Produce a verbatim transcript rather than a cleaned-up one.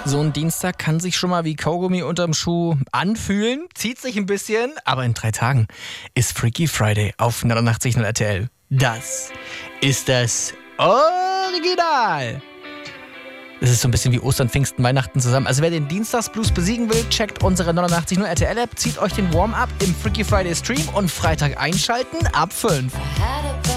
So ein Dienstag kann sich schon mal wie Kaugummi unterm Schuh anfühlen, zieht sich ein bisschen, aber in drei Tagen ist Freaky Friday auf neunundachtzig Komma null R T L. Das ist das Original. Das ist so ein bisschen wie Ostern, Pfingsten, Weihnachten zusammen. Also wer den Dienstagsblues besiegen will, checkt unsere neunundachtzig Komma null R T L-App, zieht euch den Warm-Up im Freaky Friday Stream und Freitag einschalten ab fünf.